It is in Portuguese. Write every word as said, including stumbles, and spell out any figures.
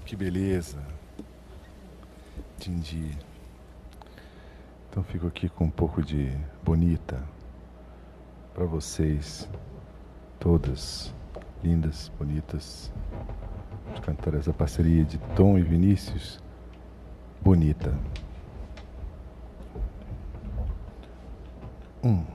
Que beleza. Entendi. Então fico aqui com um pouco de Bonita para vocês, todas lindas, bonitas, de cantar essa parceria de Tom e Vinícius. Bonita. Um.